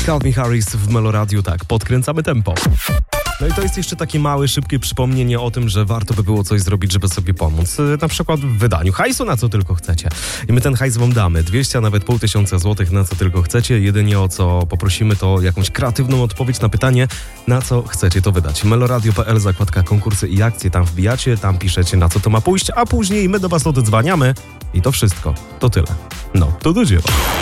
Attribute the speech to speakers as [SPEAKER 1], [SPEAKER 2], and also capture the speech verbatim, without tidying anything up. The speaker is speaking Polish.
[SPEAKER 1] Calvin Harris w Meloradiu, tak, podkręcamy tempo. No i to jest jeszcze takie małe, szybkie przypomnienie o tym, że warto by było coś zrobić, żeby sobie pomóc. Na przykład w wydaniu hajsu, na co tylko chcecie. I my ten hajs wam damy. dwieście, a nawet pół tysiąca złotych, na co tylko chcecie. Jedynie o co poprosimy, to jakąś kreatywną odpowiedź na pytanie, na co chcecie to wydać. meloradio kropka p l, zakładka konkursy i akcje, tam wbijacie, tam piszecie, na co to ma pójść, a później my do was oddzwaniamy i to wszystko. To tyle. No, to do dzieła.